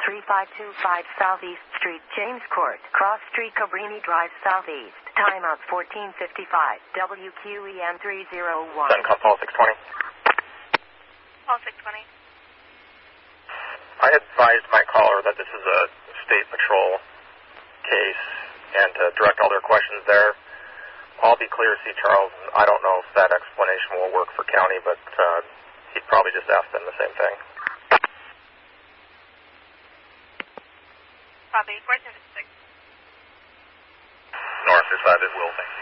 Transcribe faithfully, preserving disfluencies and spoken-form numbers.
three five two five Southeast Street, James Court, Cross Street, Cabrini Drive, Southeast. Timeout fourteen fifty-five. W Q E M three oh one. Send call Paul six twenty. Paul six twenty. I advised my caller that this is a state patrol case and to direct all their questions there. I'll be clear, C. Charles. I don't know if that explanation will work for county, but uh, he'd probably just ask them the same thing. Copy. four seven six. North decided will be.